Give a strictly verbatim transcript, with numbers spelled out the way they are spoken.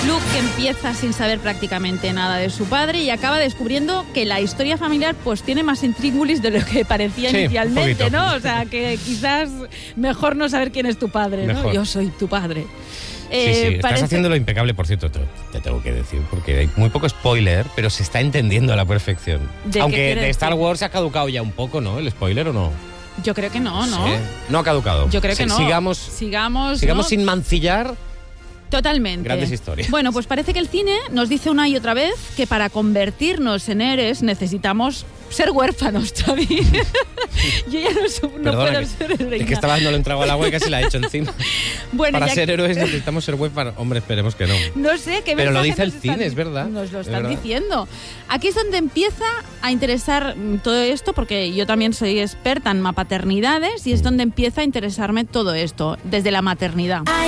Luke, que empieza sin saber prácticamente nada de su padre y acaba descubriendo que la historia familiar pues tiene más intríngulis de lo que parecía sí, inicialmente, ¿no? O sea, que quizás mejor no saber quién es tu padre, ¿no? Mejor. Yo soy tu padre. Eh, sí, sí, estás parece... haciéndolo impecable, por cierto, te, te tengo que decir, porque hay muy poco spoiler, pero se está entendiendo a la perfección. ¿De Aunque de Star decir? Wars ha caducado ya un poco, ¿no? ¿El spoiler o no? Yo creo que no, ¿no? Sí. No ha caducado. Yo creo que Sí, no. Sigamos, sigamos, sigamos ¿no? sin mancillar. Totalmente. Grandes historias. Bueno, pues parece que el cine nos dice una y otra vez que para convertirnos en héroes necesitamos ser huérfanos, Xavi. Yo ya no, su- no Perdona, puedo que- ser heroína. Es que estaba dándole un trago al agua y casi la he hecho encima. Bueno, Para ya ser que- héroes necesitamos ser huérfanos. Hombre, esperemos que no. No sé qué Pero lo mensaje dice el nos están- cine, es verdad. Nos lo Es están verdad. diciendo. Aquí es donde empieza a interesar mm, todo esto, porque yo también soy experta en mapaternidades y es donde empieza a interesarme todo esto, desde la maternidad.